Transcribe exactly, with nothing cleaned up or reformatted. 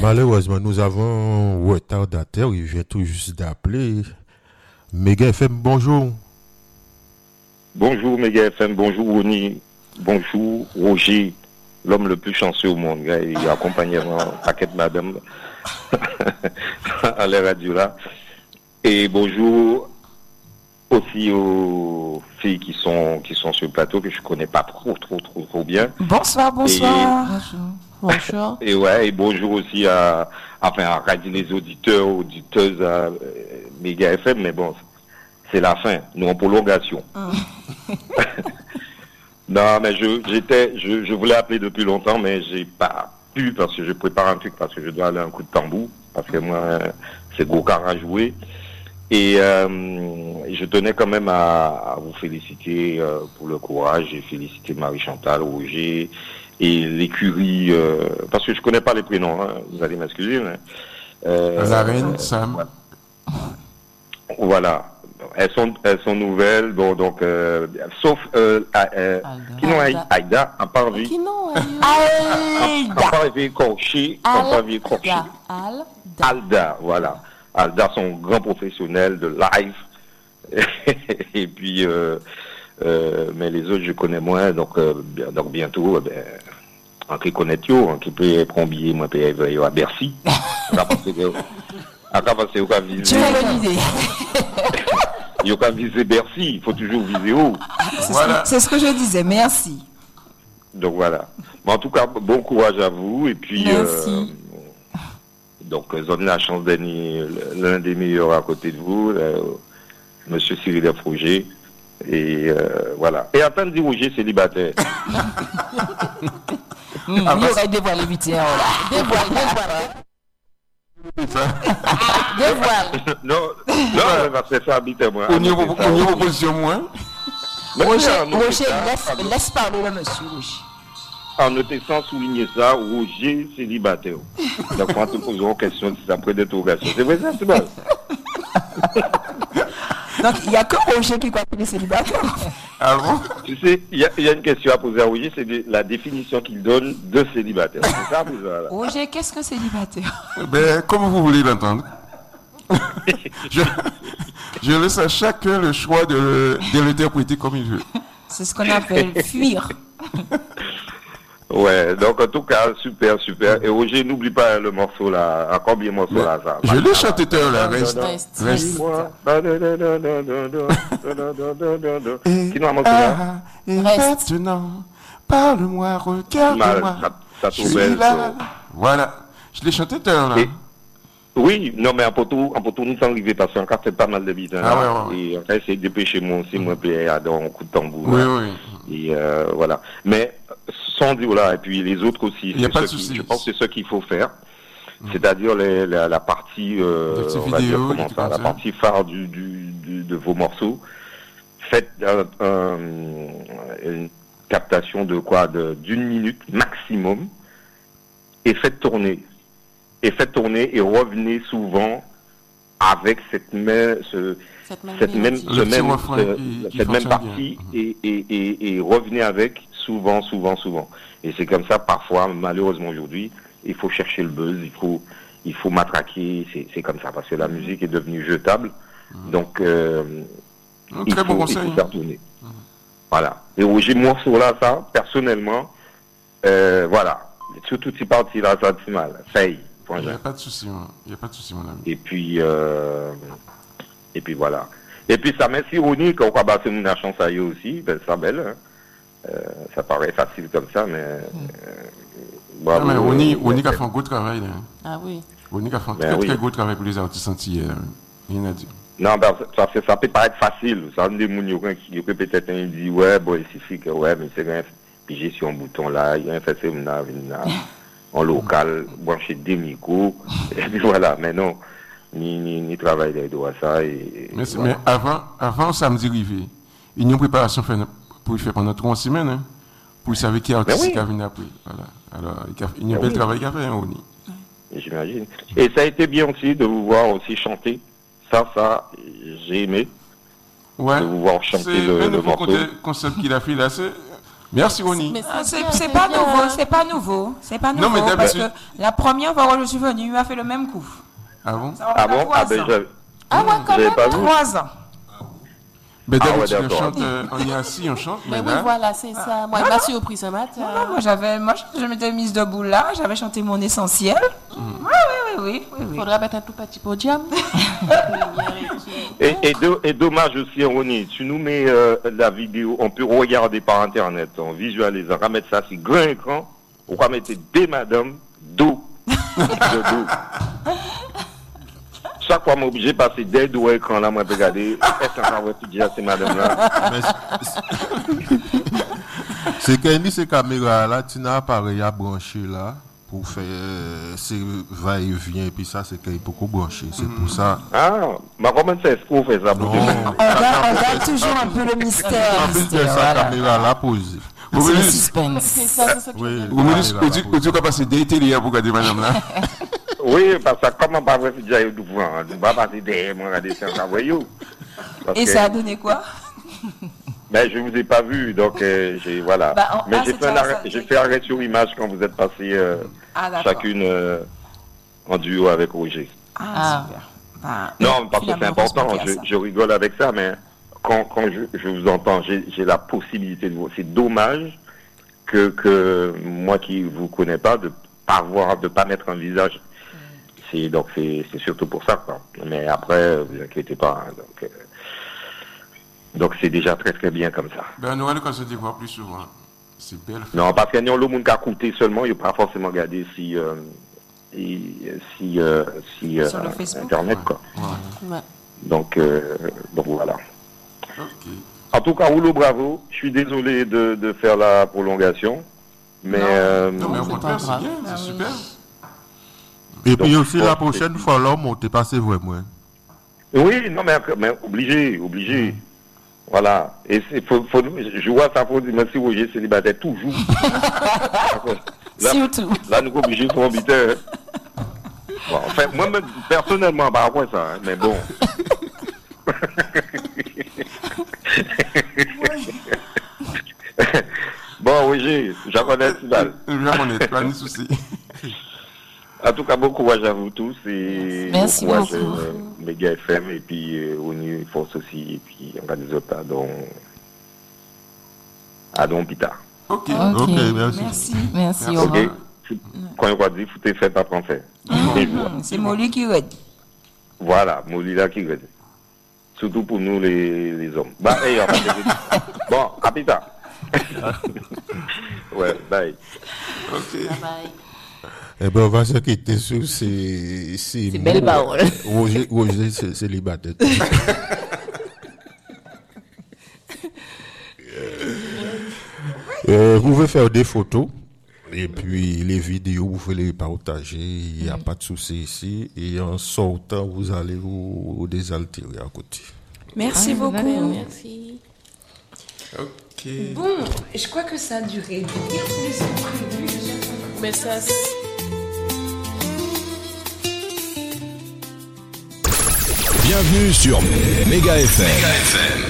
Malheureusement, nous avons un retardataire, il vient tout juste d'appeler. Méga F M, bonjour. Bonjour Méga F M, bonjour Ronnie, bonjour Roger, l'homme le plus chanceux au monde. Il est accompagné d'un paquet de madame à la radio là. Et bonjour aussi aux filles qui sont qui sont sur le plateau que je connais pas trop trop trop trop bien. Bonsoir, bonsoir. Et, bonjour. Bonjour. Et ouais, et bonjour aussi à enfin à radio les auditeurs, auditeuses à euh, Méga F M, mais bon, c'est la fin, nous en prolongation. Mm. Non, mais je j'étais je, je voulais appeler depuis longtemps, mais j'ai pas pu parce que je prépare un truc parce que je dois aller à un coup de tambour parce que moi c'est gros car à jouer. Et euh, je tenais quand même à, à vous féliciter euh, pour le courage et féliciter Marie-Chantal, Roger et l'écurie, euh, parce que je connais pas les prénoms, hein, vous allez m'excuser. Mais, euh, Lazarine, Sam. Voilà. Elles sont, elles sont nouvelles, bon, donc, euh, sauf, euh, euh, qui n'ont Aïda, à part vie. Qui n'ont Aïda. À part vie Corché, à part vie Corché. Alda, voilà. Alda, son grand professionnel de live. Et puis, euh, euh, mais les autres, je connais moins, donc, euh, donc bientôt, ben, en qui connaît yo, en qui peut prendre un billet, moi, peut aller à Bercy. À passer au cas visiter. Tu as bonne idée. Il n'y a qu'à viser Bercy, il faut toujours viser haut. C'est, voilà. ce, c'est ce que je disais, merci. Donc voilà. Mais en tout cas, bon courage à vous. Et puis, merci. Euh, donc, vous avez la chance d'être l'un des meilleurs à côté de vous, euh, Monsieur Cyril Froger. Et euh, voilà. Et à peine dit Roger célibataire. mmh, ah, il y aurait dévoilé vite, là. Dévoile, dévoile. Dévoile. Non, non, parce que ça habite moi. Au niveau proposition, moi. Roger, Roger, laisse, laisse parler le monsieur, Roger. En notant sans souligner ça, Roger célibataire. Donc, quand tu poses une question, c'est après d'interrogation. C'est vrai ça, c'est bon. Donc, il n'y a que Roger qui croit qu'il est célibataire. Ah bon? Tu sais, il y, y a une question à poser à Roger, c'est de, la définition qu'il donne de célibataire. C'est ça, vous là. Roger, qu'est-ce que célibataire? Ben, comme vous voulez l'entendre. je, je laisse à chacun le choix de, de l'interpréter comme il veut. C'est ce qu'on appelle fuir. Ouais, donc en tout cas, super, super. Et Roger, n'oublie pas le morceau là. À combien de morceaux là, ça? Je l'ai chanté tout à l'heure, reste. Reste. Qui nous a montré là? Reste. Maintenant, parle-moi, regarde-moi. Ça tombe là. Voilà. Je l'ai chanté tout à l'heure là. Oui, non, mais en poteau, en poteau, nous sommes arrivés parce qu'on a fait pas mal de bits. Hein, ah, ouais, ouais. Et après, c'est dépêché moi aussi, moi, puis à un coup de tambour. Oui, oui. Et euh, voilà. Mais sans dire là, et puis les autres aussi. Il n'y a pas de souci. Je pense que c'est ce qu'il faut faire. Mmh. C'est-à-dire les, la, la partie, euh, on va dire comment ça, la partie phare du, du, du, de vos morceaux. Faites euh, euh, une captation de quoi, de, d'une minute maximum, et faites tourner. Et faites tourner et revenez souvent avec cette même, ce, cette même, cette même, ce même, ce, qui, cette qui même partie et, et, et, et revenez avec souvent, souvent, souvent. Et c'est comme ça, parfois, malheureusement aujourd'hui, il faut chercher le buzz, il faut, il faut matraquer, c'est, c'est comme ça, parce que la musique est devenue jetable. Mmh. Donc, euh, il, très faut, bon il faut conseil. faire tourner. Mmh. Voilà. Et Roger, moi, sur là, ça, personnellement, euh, voilà. Surtout ces parties-là, ça a mal. Ça y est. Il n'y a pas de souci, il n'y a pas de souci, mon ami. Et puis, euh, et puis voilà. Et puis ça m'est ironique, on va passer une chance à eux aussi, ben ça belle. Hein. Euh, ça paraît facile comme ça, mais. Euh, bravo. Ah, mais Oni, Oni a fait un gros travail là. Ah oui. Oni a fait un ben très oui. très gros travail pour les artistes entiers. Rien à dire. Non, ben, ça, ça, ça peut paraître facile. Ça des gens qui peut-être un dit ouais, bon, il suffit que ouais, mais c'est rien. Piger sur un bouton là, il y a un fait c'est une en local, brancher des micros, et puis voilà, mais non, ni, ni, ni travail d'aide à ça. Et, mais, voilà. mais avant, avant samedi arrivé, il y a une préparation pour faire pendant trois semaines, hein, pour savoir qui est artiste oui. qui a venu après. Voilà. Alors, il y a un bel oui. travail qu'il a fait, hein, Oni. J'imagine. Et ça a été bien aussi de vous voir aussi chanter. Ça, ça, j'ai aimé. Ouais. De vous voir chanter le, le morceau. Le concept qu'il a fait là, c'est Merci, Ronnie. Mais Ah, c'est, c'est pas nouveau, c'est pas nouveau, c'est pas nouveau. Non, mais parce d'habitude- que la première fois que je suis venue, il m'a fait le même coup. Ah bon? Ça va Ah faire bon? trois Ah ben ans. j'avais Ah ouais, quand j'avais même. pas vu. Trois ans. Ben, Ah ouais, d'habitude, on d'accord. chante, euh, on est assis, on chante, Mais mais oui, là, voilà, c'est ça. Moi, il m'a surpris ce matin. Non, non, moi j'avais, moi je, je m'étais mise debout là, j'avais chanté mon essentiel. Oui, oui, oui, oui, oui, oui. Faudra mettre un tout petit podium. Et, et, do- et dommage aussi, Ronnie, tu nous mets euh, la vidéo, on peut regarder par internet, on visualise, on va mettre ça sur grand écran, on va mettre des madames dos. De dos. Chaque fois, je suis obligé de passer des dos écran là, moi, je regarder, est-ce qu'on va dire ces madames là? Mais c'est- c'est qu'Andy, ces caméras-là, tu n'as un appareil à brancher là pour faire euh, ces va-et-vient, et puis ça, c'est qu'il faut qu'on brancher. C'est pour ça. Ah, mais comment c'est ce qu'on fait ça pour Non. te- On garde, on garde toujours un peu le mystère. En plus de mystère, sa voilà. caméra là posée. vous C'est le voulez, suspense. C'est ça, c'est ça que Oui. je veux vous voulez, caméra là côté, posée. côté, on va passer des télé pour regarder madame là. Oui, parce que comment pas vrai, c'est déjà eu devant, on ne va pas passer derrière moi, regarder ça, ça, voyez-vous. Parce Et que- ça a donné quoi? Ben, je vous ai pas vu, donc euh, j'ai voilà. Bah, en- Mais ah, j'ai c'est fait, un déjà arrêt, ça, j'ai c'est- fait arrêt sur image quand vous êtes passés euh, Ah, d'accord. chacune euh, en duo avec Roger. Ah, Ah. super. Bah, Non, parce que c'est finalement, important. on se met à Je, ça. je rigole avec ça, mais quand, quand je, je vous entends, j'ai j'ai la possibilité de vous. C'est dommage que, que moi qui vous connais pas de pas voir, de pas mettre un visage. C'est donc c'est c'est surtout pour ça, quoi. Mais après, vous inquiétez pas. Hein, donc euh, donc c'est déjà très très bien comme ça. Ben, on aura l'occasion de les voir plus souvent. C'est belle. Non, parce qu'il y a le monde qui a coûté seulement, il n'y a pas forcément regardé si, euh, et- si, euh, si euh, Sur le Facebook. Internet, quoi. Ouais. Donc, euh, donc voilà. Ok. En tout cas, Rouleau, bravo. Je suis désolé de, de faire la prolongation, mais euh, Non, mais au c'est contraire, pas c'est grave. bien, c'est super. Et puis Donc, aussi, je la pense que prochaine c'est- fois, là, on t'est passé vraiment. oui, non, mais, mais obligé, obligé. Voilà. Et c'est, faut, faut, je vois ça, faut dire, merci Roger, célibataire, toujours. là, Surtout. là, nous sommes obligés de se inviter. Hein. Bon, enfin, moi, même, personnellement, par rapport à ça, hein, mais bon. Bon, Roger, j'en connais Sibal. Vraiment, on est pas de souci. En tout cas, bon courage à vous tous et Merci bon courage beaucoup. euh, Méga F M et puis euh, ONU Force aussi et puis on va des autres à Don à Don Pita. Ok. Ok. Ok, merci. Merci. Merci, Merci. au Ok. revoir. Quand on va dire, faut te faire pas français. Et voilà. Hum, C'est Molly qui red. Voilà, Molila qui reste. Surtout pour nous les, les hommes. Bah, hey, on va te- bon, à plus tard. Ouais, bye. Ok. Bye bye. Eh ben, on va se quitter sur ces, ces Ces belles mots. paroles. Roger, Roger, c'est célibataire. Euh, vous pouvez faire des photos et puis les vidéos, vous pouvez les partager. Il n'y a pas de souci ici. Et en sortant, vous allez vous, vous désaltérer à côté. Merci Ah, beaucoup. Merci. Ok. Bon, je crois que ça a duré bien plus que prévu. Mais ça, c'est- Bienvenue sur Méga F M.